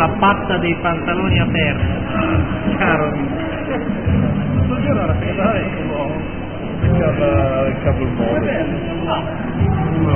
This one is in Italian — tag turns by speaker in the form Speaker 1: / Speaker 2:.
Speaker 1: la patta dei pantaloni aperti, caro mio.
Speaker 2: Non c'era la segretaria, il capo il modo.